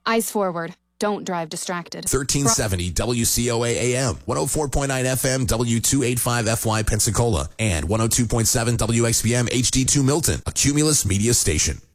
Eyes forward. Don't drive distracted. 1370 WCOA AM, 104.9 FM, W285FY Pensacola, and 102.7 WXBM HD2 Milton, a Cumulus media station.